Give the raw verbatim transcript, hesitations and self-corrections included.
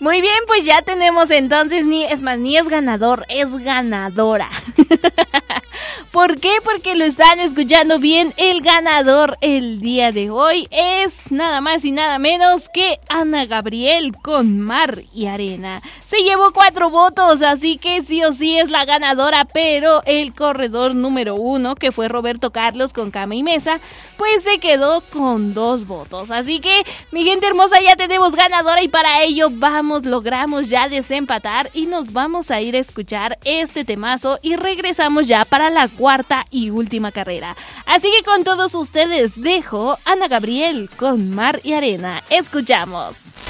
Muy bien, pues ya tenemos entonces, ni es más, ni es ganador, es ganadora. ¿Por qué? Porque lo están escuchando bien. El ganador el día de hoy es nada más y nada menos que Ana Gabriel con Mar y Arena. Se llevó cuatro votos, así que sí o sí es la ganadora, pero el corredor número uno, que fue Roberto Carlos con Cama y Mesa, pues se quedó con dos votos. Así que, mi gente hermosa, ya tenemos ganadora y para ello vamos, logramos ya desempatar y nos vamos a ir a escuchar este temazo y regresamos ya para la cuarta y última carrera. Así que con todos ustedes dejo Ana Gabriel con Mar y Arena. Escuchamos.